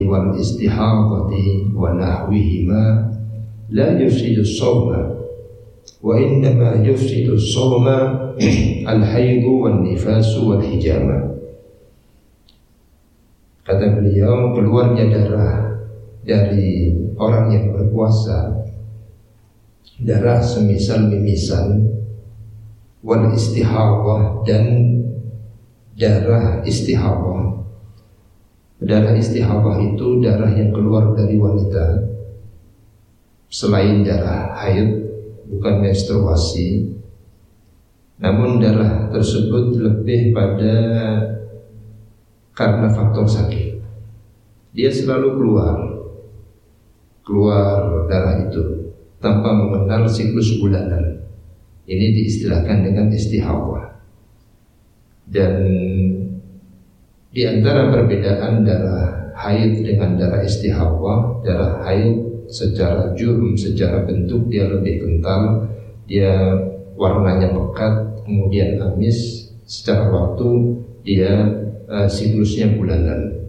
wal istihadati wa nahwihima la yufsidu as-sawma wa innama yufsidu as-sawma al-haidu wan nifasu wal hijama. Kata beliau, keluarnya darah dari orang yang berpuasa, darah semisal mimisan, wal istihadah, dan darah istihadah. Darah istihadah itu darah yang keluar dari wanita selain darah haid, bukan menstruasi. Namun darah tersebut lebih pada karena faktor sakit. Dia selalu keluar darah itu tanpa mengenal siklus bulanan. Ini diistilahkan dengan istihadah. Dan di antara perbedaan darah haid dengan darah istihadah, darah haid secara jurm, secara bentuk dia lebih kental, dia warnanya pekat, kemudian amis. Secara waktu dia siklusnya bulanan.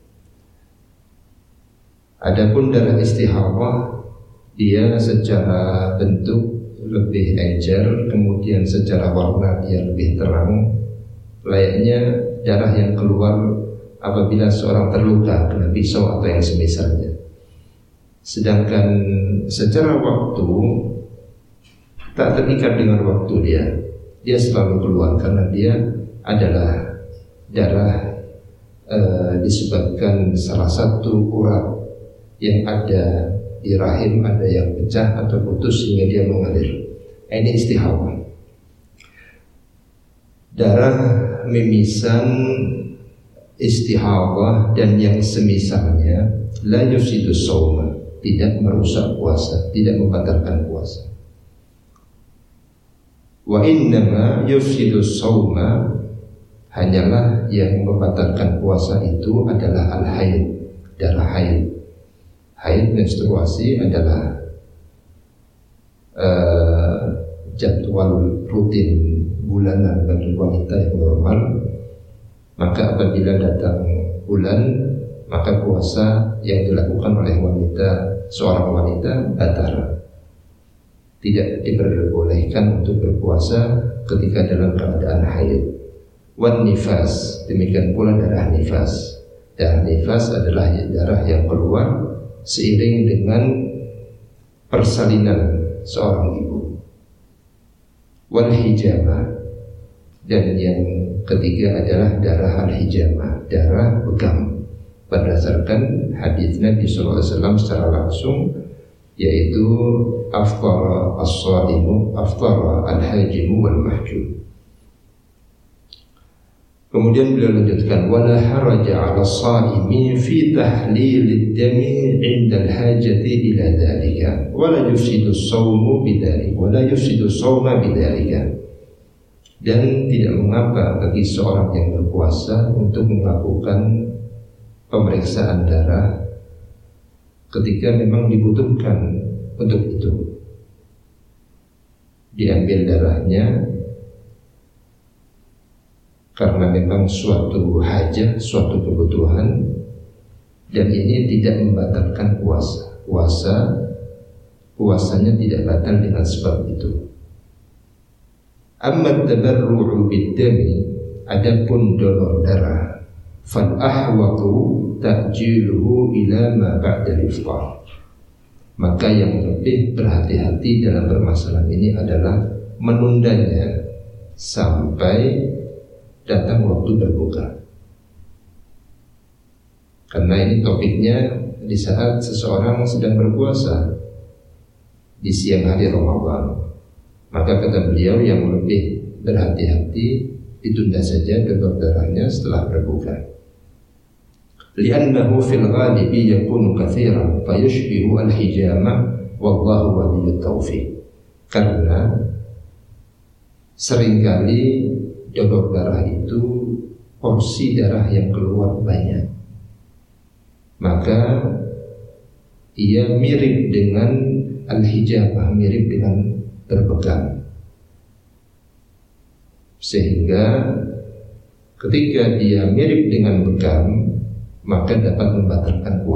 Adapun darah istihadah, dia secara bentuk lebih encer, kemudian secara warna dia lebih terang, layaknya darah yang keluar apabila seorang terluka kena pisau atau yang semisalnya. Sedangkan secara waktu tak terikat dengan waktu, dia selalu keluar karena dia adalah darah disebabkan salah satu urat yang ada di rahim ada yang pecah atau putus sehingga dia mengalir. Ini istihadah. Darah mimisan, istihadah dan yang semisalnya la yufsidu shauma, tidak merusak puasa, tidak membatalkan puasa. Wa innama yufsidu shauma, hanyalah yang membatalkan puasa itu adalah al-haid, darah haid. Haid menstruasi adalah jadwal rutin bulanan bagi wanita yang normal. Maka apabila datang bulan, maka puasa yang dilakukan oleh seorang wanita batal. Tidak diperbolehkan untuk berpuasa ketika dalam keadaan haid. Wan nifas, demikian pula darah nifas. Darah nifas adalah darah yang keluar seiring dengan persalinan seorang ibu. Wal hijama, dan yang ketiga adalah darah al-hijama, darah bekam, berdasarkan hadis Nabi SAW secara langsung, yaitu afṭara as-shā'imu, afṭara al-hajimu wal mahjum. Kemudian beliau lanjutkan, wala haraja 'ala as-shā'imi fi tahlilid dami 'inda al-hajati ila dzalika wala yufsidu as-shawmu bidzalik wala yufsidu as-shawma bidzalika. Dan tidak mengapa bagi seorang yang berpuasa untuk melakukan pemeriksaan darah ketika memang dibutuhkan untuk itu. Diambil darahnya karena memang suatu hajat, suatu kebutuhan, dan ini tidak membatalkan puasa. Puasanya tidak batal dengan sebab itu. Amma tabarru'u bid-dami, adapun donor darah, fal ahwatu ta'jiluhu ila ma ba'da al-ifṭar. Maka yang lebih berhati-hati dalam permasalahan ini adalah menundanya sampai datang waktu berbuka. Karena ini topiknya di saat seseorang sedang berpuasa di siang hari Ramadan. Maka kata beliau yang lebih berhati-hati ditunda saja donor darahnya setelah berbuka. Li'annahu fil ghalibi yakunu katsiran fayushbihu al-hijama wallahu waliyyut taufiq. Karena seringkali donor darah itu porsi darah yang keluar banyak, maka ia mirip dengan al-hijamah, mirip dengan berbekam, sehingga ketika dia mirip dengan bekam maka dapat membatalkan puasa.